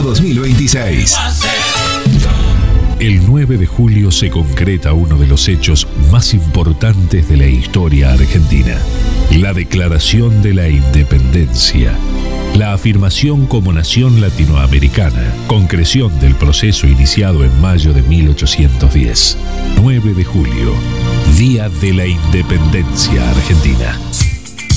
2026. El 9 de julio se concreta uno de los hechos más importantes de la historia argentina: la Declaración de la Independencia. La afirmación como nación latinoamericana, concreción del proceso iniciado en mayo de 1810. 9 de julio, Día de la Independencia Argentina.